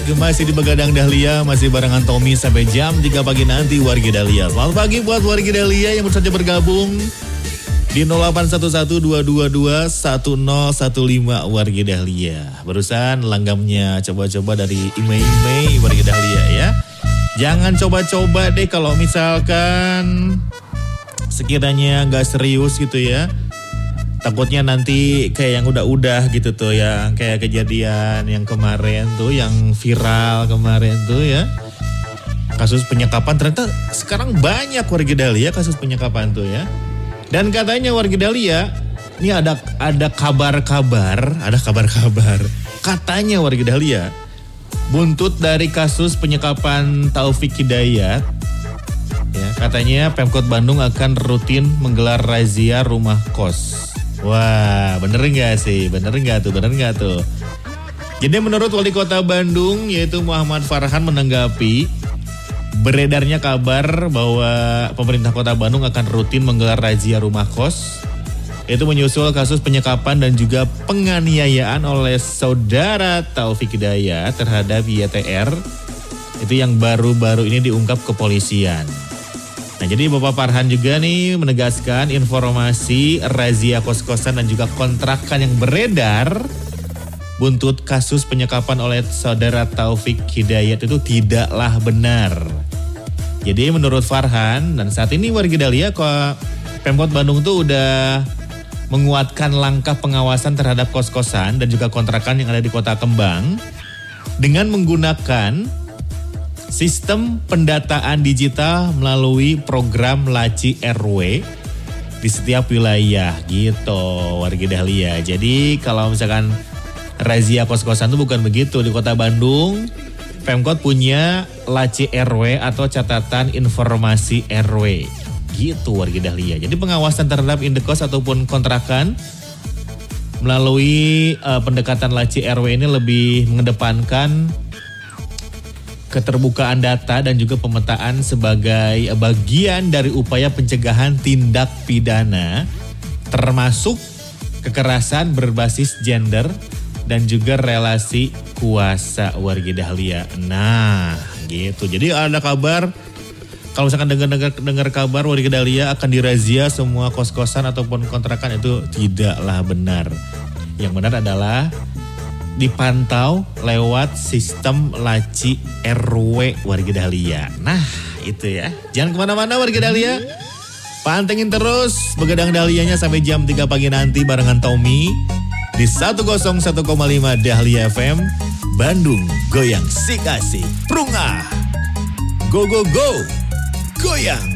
Masih di Begadang Dahlia, masih barengan Tommy sampai jam 3 pagi nanti warga Dahlia. Selamat pagi buat warga Dahlia yang baru saja bergabung di 0811-222-1015 warga Dahlia. Barusan langgamnya coba-coba dari Imei warga Dahlia ya. Jangan coba-coba deh kalau misalkan sekiranya nggak serius gitu ya. Takutnya nanti kayak yang udah-udah gitu tuh, yang kayak kejadian yang kemarin tuh, yang viral kemarin tuh ya. Kasus penyekapan, ternyata sekarang banyak warga Dahlia kasus penyekapan tuh ya. Dan katanya warga Dahlia, ini ada kabar-kabar. Katanya warga Dahlia, buntut dari kasus penyekapan Taufik Hidayat. Ya, katanya Pemkot Bandung akan rutin menggelar razia rumah kos. Wah, bener nggak sih? Bener nggak tuh? Jadi menurut Wali Kota Bandung yaitu Muhammad Farhan menanggapi beredarnya kabar bahwa pemerintah Kota Bandung akan rutin menggelar razia rumah kos. Itu menyusul kasus penyekapan dan juga penganiayaan oleh saudara Taufik Hidayat terhadap YTR. Itu yang baru-baru ini diungkap kepolisian. Nah, jadi Bapak Farhan juga nih menegaskan informasi razia kos-kosan dan juga kontrakan yang beredar buntut kasus penyekapan oleh saudara Taufik Hidayat itu tidaklah benar. Jadi menurut Farhan, dan saat ini warga Dahlia kok Pemkot Bandung tuh udah menguatkan langkah pengawasan terhadap kos-kosan dan juga kontrakan yang ada di Kota Kembang dengan menggunakan sistem pendataan digital melalui program Laci RW di setiap wilayah gitu warga Dahlia. Jadi kalau misalkan razia kos-kosan itu bukan begitu. Di Kota Bandung, Pemkot punya Laci RW atau catatan informasi RW gitu warga Dahlia. Jadi pengawasan terhadap indekos ataupun kontrakan melalui pendekatan Laci RW ini lebih mengedepankan keterbukaan data dan juga pemetaan sebagai bagian dari upaya pencegahan tindak pidana termasuk kekerasan berbasis gender dan juga relasi kuasa warga Dahlia. Nah, gitu. Jadi ada kabar kalau misalkan dengar kabar warga Dahlia akan dirazia semua kos-kosan ataupun kontrakan, itu tidaklah benar. Yang benar adalah dipantau lewat sistem Laci RW warga Dahlia. Nah, itu ya. Jangan kemana-mana warga Dahlia. Pantengin terus Begadang Dahlianya sampai jam 3 pagi nanti barengan Tommy di 101,5 Dahlia FM Bandung. Goyang sik asik. Prungah. Go, go, go. Goyang.